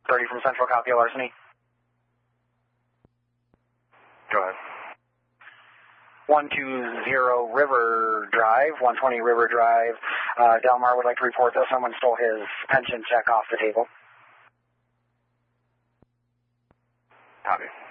30 from Central, copy a larceny. Go ahead. 120 River Drive, 120 River Drive. Delmar would like to report that someone stole his pension check off the table. Copy.